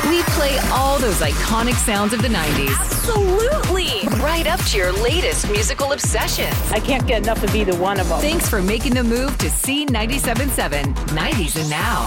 We play all those iconic sounds of the 90s. Absolutely. Right up to your latest musical obsessions. I can't get enough of either one of them. Thanks for making the move to C97.7, 90s and Now.